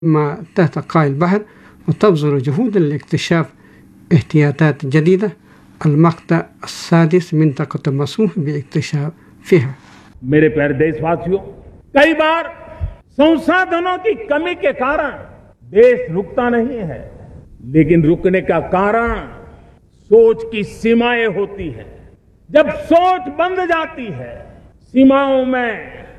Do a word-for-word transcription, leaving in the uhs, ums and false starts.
ما تحت قاع البحر وتبذل جهودا لاكتشاف احتياطات جديدة. المقطع السادس منطقة مسموح باكتشافها. मेरे प्यारे देशवासियों, कई बार संसाधनों की कमी के कारण देश रुकता नहीं है, लेकिन रुकने का कारण सोच की सीमाएं होती है। जब सोच बंद जाती है, सीमाओं में